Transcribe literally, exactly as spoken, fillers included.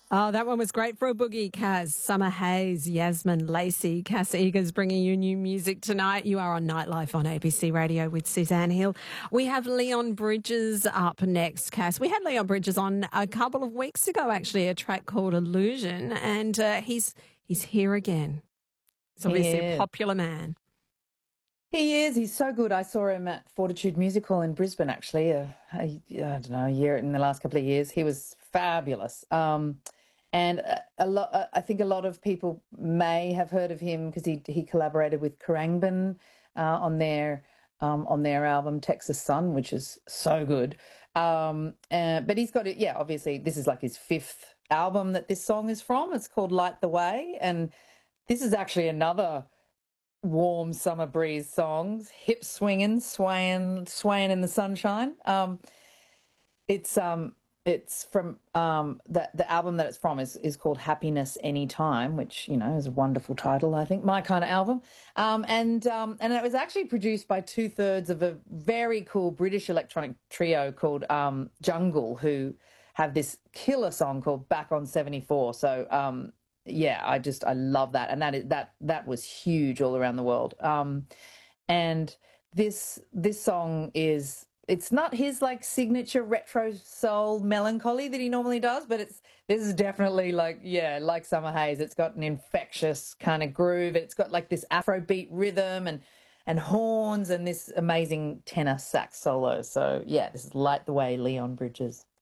Oh, that one was great for a boogie, Kaz. Summer Hayes, Yasmin Lacey, Cass Eagers bringing you new music tonight. You are on Nightlife on A B C Radio with Suzanne Hill. We have Leon Bridges up next, Cass. We had Leon Bridges on a couple of weeks ago, actually, a track called Illusion, and uh, he's he's here again. He's He obviously a is. popular man. He is. He's so good. I saw him at Fortitude Music Hall in Brisbane, actually. Uh, a, I don't know, a year in the last couple of years. He was fabulous. Um, and a, a lot. Uh, I think a lot of people may have heard of him because he he collaborated with Khruangbin uh, on their um, on their album Texas Sun, which is so good. Um, uh, but he's got it. Yeah, obviously, this is like his fifth album that this song is from. It's called Light the Way, and this is actually another warm summer breeze songs, hip swinging, swaying, swaying in the sunshine. Um, it's um, it's from um, the the album that it's from is is called Happiness Anytime, which you know is a wonderful title. I think my kind of album. Um, and um, and it was actually produced by two thirds of a very cool British electronic trio called um, Jungle, who have this killer song called Back on seventy-four. So um, yeah, I just I love that, and that is that that was huge all around the world. Um, and this this song is it's not his like signature retro soul melancholy that he normally does, but it's this is definitely like yeah, like Summer Haze. It's got an infectious kind of groove. It's got like this Afrobeat rhythm and and horns and this amazing tenor sax solo. So yeah, this is Light the Way, Leon Bridges.